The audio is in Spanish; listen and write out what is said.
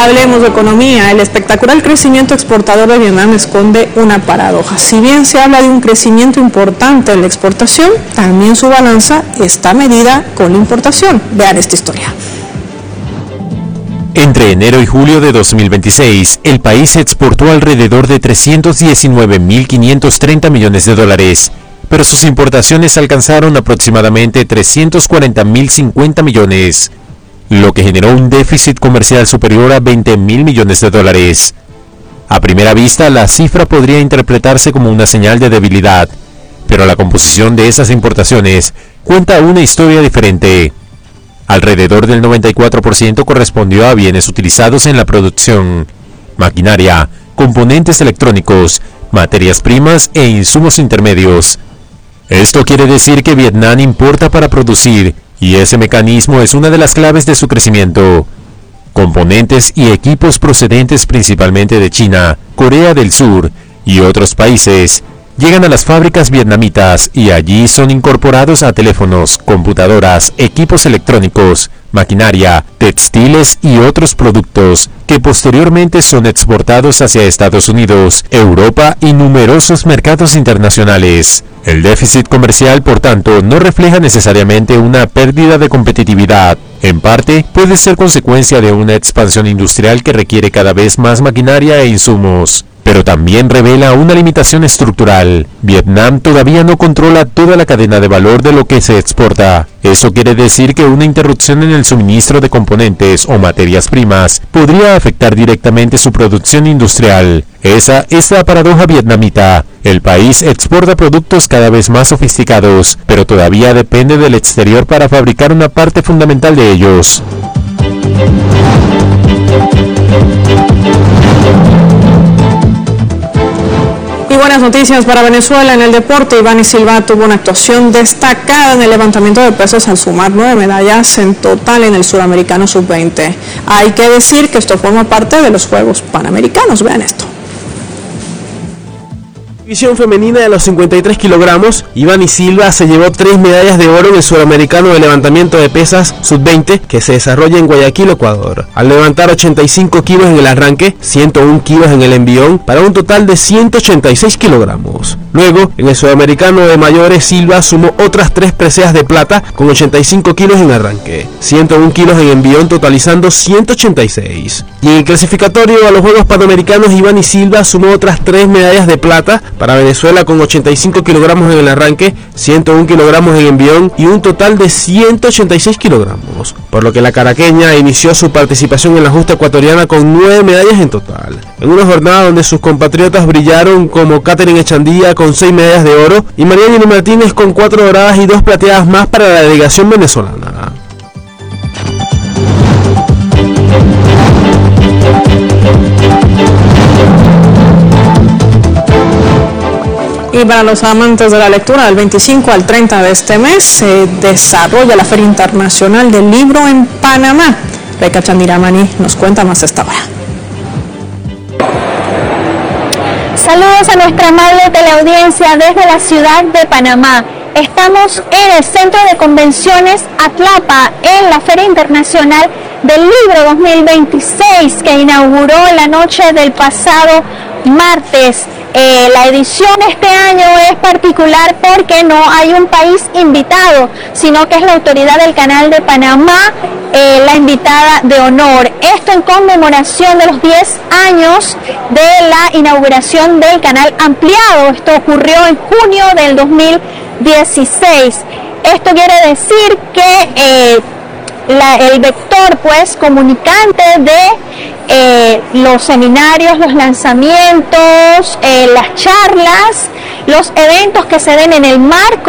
Hablemos de economía. El espectacular crecimiento exportador de Vietnam esconde una paradoja. Si bien se habla de un crecimiento importante en la exportación, también su balanza está medida con la importación. Vean esta historia. Entre enero y julio de 2026, el país exportó alrededor de 319.530 millones de dólares, pero sus importaciones alcanzaron aproximadamente 340.050 millones, lo que generó un déficit comercial superior a 20.000 millones de dólares. A primera vista, la cifra podría interpretarse como una señal de debilidad, pero la composición de esas importaciones cuenta una historia diferente. Alrededor del 94% correspondió a bienes utilizados en la producción, maquinaria, componentes electrónicos, materias primas e insumos intermedios. Esto quiere decir que Vietnam importa para producir, y ese mecanismo es una de las claves de su crecimiento. Componentes y equipos procedentes principalmente de China, Corea del Sur y otros países llegan a las fábricas vietnamitas y allí son incorporados a teléfonos, computadoras, equipos electrónicos, maquinaria, textiles y otros productos que posteriormente son exportados hacia Estados Unidos, Europa y numerosos mercados internacionales. El déficit comercial, por tanto, no refleja necesariamente una pérdida de competitividad. En parte, puede ser consecuencia de una expansión industrial que requiere cada vez más maquinaria e insumos, pero también revela una limitación estructural. Vietnam todavía no controla toda la cadena de valor de lo que se exporta. Eso quiere decir que una interrupción en el suministro de componentes o materias primas podría afectar directamente su producción industrial. Esa es la paradoja vietnamita. El país exporta productos cada vez más sofisticados, pero todavía depende del exterior para fabricar una parte fundamental de ellos. Y buenas noticias para Venezuela en el deporte. Iván Silva tuvo una actuación destacada en el levantamiento de pesos al sumar 9 medallas en total en el Suramericano Sub-20. Hay que decir que esto forma parte de los Juegos Panamericanos. Vean esto. División femenina de los 53 kilogramos, Iván Silva se llevó 3 medallas de oro en el Suramericano de levantamiento de pesas Sub-20 que se desarrolla en Guayaquil, Ecuador. Al levantar 85 kilos en el arranque, 101 kilos en el envión, para un total de 186 kilogramos. Luego, en el Sudamericano de mayores, Silva sumó otras 3 preseas de plata con 85 kilos en arranque, 101 kilos en envión, totalizando 186. Y en el clasificatorio a los Juegos Panamericanos, Iván Silva sumó otras 3 medallas de plata para Venezuela con 85 kilogramos en el arranque, 101 kilogramos en envión y un total de 186 kilogramos, por lo que la caraqueña inició su participación en la justa ecuatoriana con 9 medallas en total, en una jornada donde sus compatriotas brillaron como Catherine Echandía con 6 medallas de oro y María Jenny Martínez con 4 doradas y 2 plateadas más para la delegación venezolana. Y para los amantes de la lectura, del 25 al 30 de este mes se desarrolla la Feria Internacional del Libro en Panamá. Reca Chandiramani nos cuenta más esta hora. Saludos a nuestra amable teleaudiencia desde la ciudad de Panamá. Estamos en el Centro de Convenciones Atlapa, en la Feria Internacional del Libro 2026, que inauguró la noche del pasado martes. La edición este año es particular porque no hay un país invitado, sino que es la autoridad del Canal de Panamá la invitada de honor. Esto en conmemoración de los 10 años de la inauguración del canal ampliado. Esto ocurrió en junio del 2016. Esto quiere decir que el vector comunicante de los seminarios, los lanzamientos, las charlas, los eventos que se den en el marco